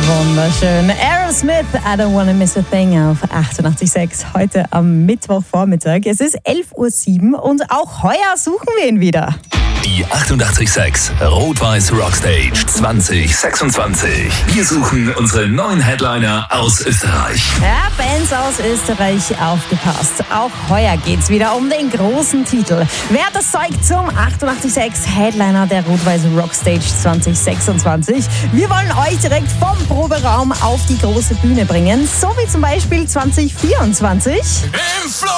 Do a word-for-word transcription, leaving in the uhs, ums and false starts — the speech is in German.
Wunderschön. Aerosmith, I don't wanna miss a thing auf achtundachtzig Komma sechs. Heute am Mittwochvormittag. Es ist elf Uhr sieben und auch heuer suchen wir ihn wieder. Die achtundachtzig Komma sechs Rot-Weiß Rockstage zwanzig sechsundzwanzig. Wir suchen unsere neuen Headliner aus Österreich. Ja, Bands aus Österreich, aufgepasst. Auch heuer geht's wieder um den großen Titel. Wer hat das Zeug zum achtundachtzig Komma sechs Headliner der Rot-Weiß Rockstage zwanzig sechsundzwanzig? Wir wollen euch direkt vom Proberaum auf die große Bühne bringen, so wie zum Beispiel zwanzig vierundzwanzig. Im Flow